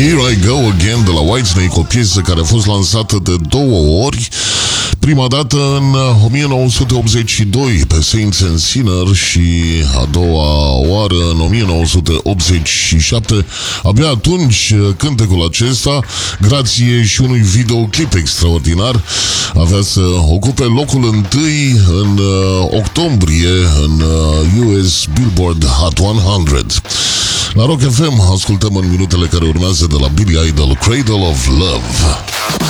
Here I Go Again de la Whitesnake, o piesă care a fost lansată de 2 ori. Prima dată în 1982 pe Saints and Sinners și a doua oară în 1987. Abia atunci cântecul acesta, grație și unui videoclip extraordinar, avea să ocupe locul întâi în octombrie în US Billboard Hot 100. La Rock FM ascultăm în minutele care urmează de la Billy Idol Cradle of Love.